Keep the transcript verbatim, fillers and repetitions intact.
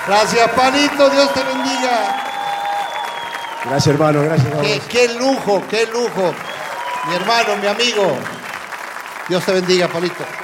Gracias, Palito, Dios te bendiga. Gracias, hermano, gracias. Qué, qué lujo, qué lujo. Mi hermano, mi amigo. Dios te bendiga, Palito.